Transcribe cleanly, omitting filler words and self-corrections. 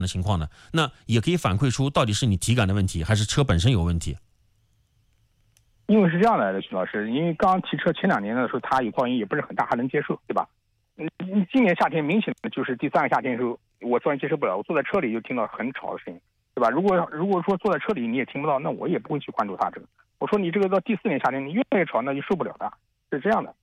的情况呢？那也可以反馈出到底是你体感的问题，还是车本身有问题。 因为是这样的，徐老师，因为刚提车前2年的时候，它有噪音也不是很大，还能接受，对吧？今年夏天明显的就是第3个夏天的时候，我突然接受不了，我坐在车里就听到很吵的声音，对吧？如果说坐在车里你也听不到，那我也不会去关注它这个。我说你这个到第4年夏天你越来越吵，那就受不了的，是这样的。